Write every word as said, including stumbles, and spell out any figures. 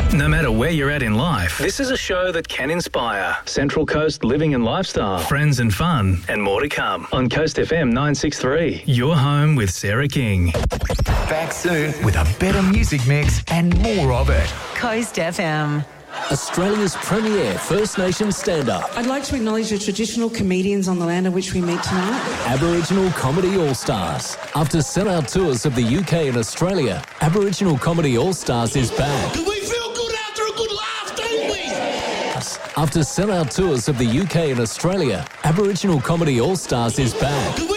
No matter where you're at in life, this is a show that can inspire. Central Coast living and lifestyle, friends and fun, and more to come on Coast F M nine sixty-three. Your home with Sarah King. Back soon with a better music mix and more of it. Coast F M. Australia's premier First Nation stand-up. I'd like to acknowledge the traditional comedians on the land on which we meet tonight. Aboriginal Comedy All-Stars. After sell-out tours of the U K and Australia, Aboriginal Comedy All-Stars is back. Do we feel good after a good laugh, don't we? After sell-out tours of the U K and Australia, Aboriginal Comedy All-Stars is back. Do we